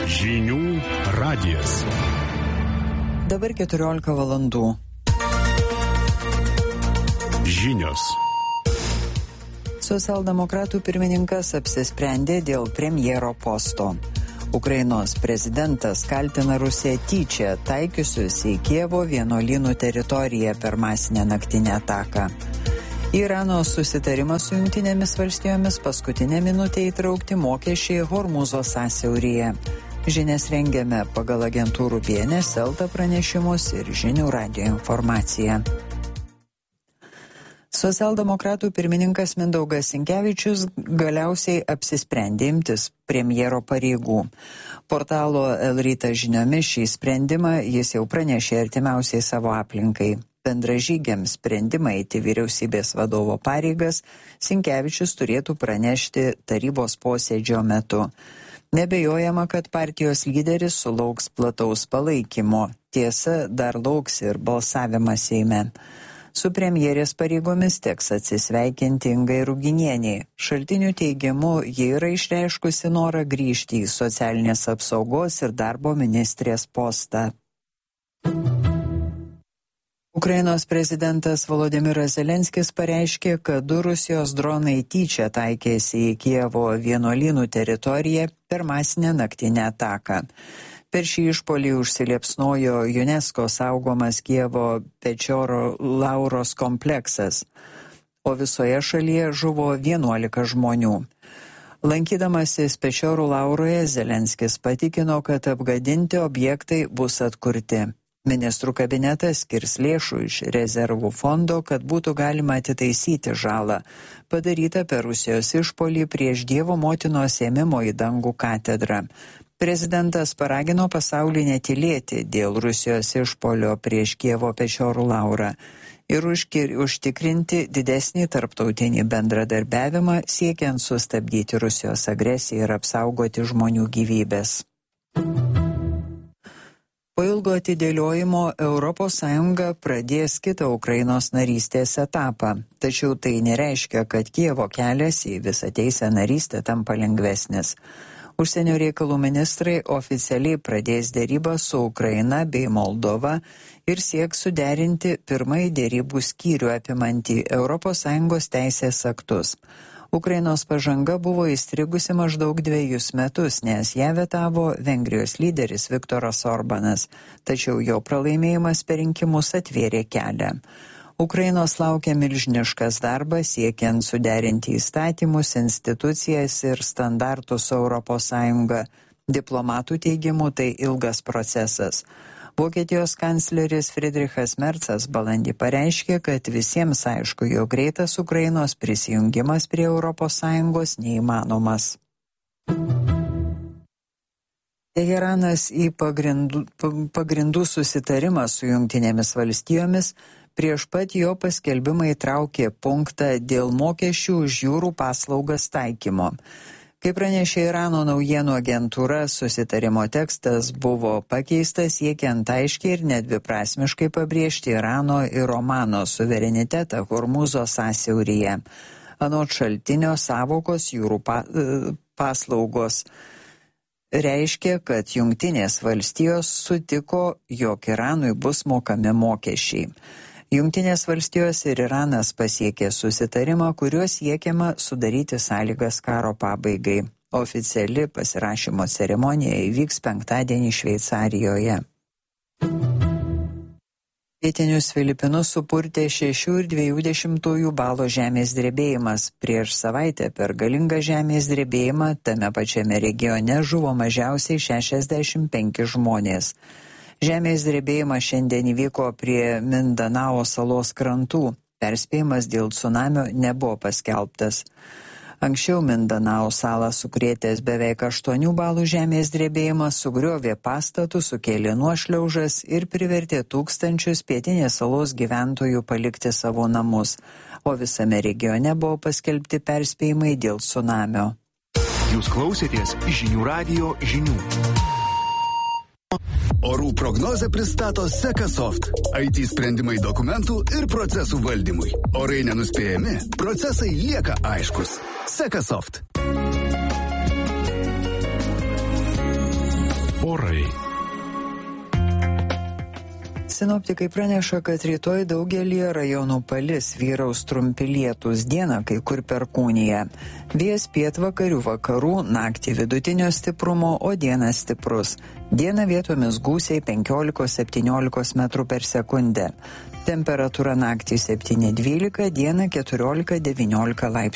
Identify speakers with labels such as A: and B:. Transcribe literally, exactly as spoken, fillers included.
A: Žinių radijas.
B: Dabar keturiolika valandų.
A: Žinios.
B: Socialdemokratų pirmininkas apsisprendė dėl premjero posto. Ukrainos prezidentas kaltina Rusiją tyčia taikiusius į Kijevo vienuolynų teritoriją per masinę naktinę ataką. Irano susitarimas su Jungtinėmis valstijomis paskutinę minutę įtraukti mokesčiai Hormūzo sąsiauryje. Žinias rengiame pagal agentūrų B N S, Elta pranešimus ir Žinių radijo informaciją. Socialdemokratų pirmininkas Mindaugas Sinkevičius galiausiai apsisprendė imtis premjero pareigų. Portalo El Rytas žiniomis šį sprendimą jis jau pranešė artimiausiai savo aplinkai. Bendražygiams sprendimą eiti vyriausybės vadovo pareigas Sinkevičius turėtų pranešti tarybos posėdžio metu. Nebejojama, kad partijos lyderis sulauks plataus palaikymo. Tiesa, dar lauks ir balsavimas Seime. Su premjerės pareigomis teks atsisveikinti Ingai Ruginienei. Šaltinių teigimu, ji yra išreiškusi norą grįžti į socialinės apsaugos ir darbo ministrės postą. Ukrainos prezidentas Volodymyras Zelenskis pareiškė, kad du Rusijos dronai tyčia taikėsi į Kijevo vienuolynų teritoriją per masinę naktinę ataką. Per šį išpuolį užsiliepsnojo UNESCO saugomas Kijevo Pečioro Lauros kompleksas, o visoje šalyje žuvo vienuolika žmonių. Lankydamasis Pečiorų Lauroje, Zelenskis patikino, kad apgadinti objektai bus atkurti. Ministrų kabinetas skirs lėšų iš rezervų fondo, kad būtų galima atitaisyti žalą, padarytą per Rusijos išpuolį prieš Dievo motinos ėmimo į dangų katedrą. Prezidentas paragino pasaulį netylėti dėl Rusijos išpuolio prieš Kijevo Pečiorų Laurą ir užkir, užtikrinti didesnį tarptautinį bendradarbiavimą, siekiant sustabdyti Rusijos agresiją ir apsaugoti žmonių gyvybės. Po ilgo atidėliojimo Europos Sąjunga pradės kitą Ukrainos narystės etapą, tačiau tai nereiškia, kad Kijevo kelias į visateisę narystę tampa lengvesnis. Užsienio reikalų ministrai oficialiai pradės dėrybas su Ukraina bei Moldova ir sieks suderinti pirmąjį dėrybų skyrių apimantį Europos Sąjungos teisės aktus. Ukrainos pažanga buvo įstrigusi maždaug dviejus metus, nes ją vetavo Vengrijos lyderis Viktoras Orbanas, tačiau jo pralaimėjimas per rinkimus atvėrė kelią. Ukrainos laukia milžiniškas darbas siekiant suderinti įstatymus, institucijas ir standartus su Europos Sąjunga. Diplomatų teigimu tai ilgas procesas. Vokietijos kancleris Friedrichas Merzas balandį pareiškė, kad visiems aišku, jog greitas Ukrainos prisijungimas prie Europos Sąjungos neįmanomas. Teheranas į pagrindų, pagrindų susitarimą su Jungtinėmis valstijomis prieš pat jo paskelbimą įtraukė punktą dėl mokesčių už jūrų paslaugas taikymo. Kaip pranešė Irano naujienų agentūra, susitarimo tekstas buvo pakeistas siekiant aiškiai ir nedviprasmiškai pabrėžti Irano ir Omano suverenitetą Hormūzo sąsiauryje. Anot šaltinio sąvokos jūrų pa, paslaugos reiškia, kad Jungtinės valstijos sutiko, jog Iranui bus mokami mokesčiai. Jungtinės valstijos ir Iranas pasiekė susitarimą, kuriuo siekiama sudaryti sąlygas karo pabaigai. Oficiali pasirašymo ceremonija įvyks penktadienį Šveicarijoje. Pietinius Filipinus supurtė šešių ir dviejų dešimtųjų balo žemės drebėjimas. Prieš savaitę per galingą žemės drebėjimą tame pačiame regione žuvo mažiausiai šešiasdešimt penki žmonės. Žemės drebėjimas šiandien įvyko prie Mindanao salos krantų. Perspėjimas dėl cunamio nebuvo paskelbtas. Anksčiau Mindanao salą sukrėtęs beveik aštuonių balų žemės drebėjimas sugriovė pastatus, sukėlė nuošliaužas ir privertė tūkstančius pietinės salos gyventojų palikti savo namus, o visame regione buvo paskelbti perspėjimai dėl cunamio.
C: Jūs klausėtės Žinių radijo žinių. Orų prognozę pristato Sekasoft. I T sprendimai dokumentų ir procesų valdymui. Orai nenuspėjami, procesai lieka aiškus. Sekasoft.
A: Orai.
B: Sinoptikai praneša, kad rytoj daugelį rajonų palis, vyraus trumpi lietūs, dieną kai kur perkūnija. Vėjas pietvakarių vakarų, naktį vidutinio stiprumo, o dieną stiprus. Dieną vietomis gūsiai penkiolika septyniolika metrų per sekundę. Temperatūra naktį septyni dvylika, dieną keturiolika devyniolika laipsnių.